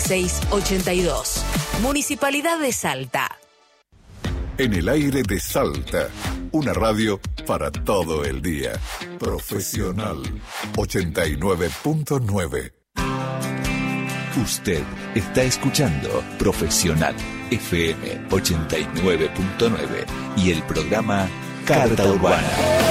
3682. Municipalidad de Salta. En el aire de Salta, una radio para todo el día. Profesional 89.9. Usted está escuchando Profesional FM 89.9 y el programa Carta Urbana.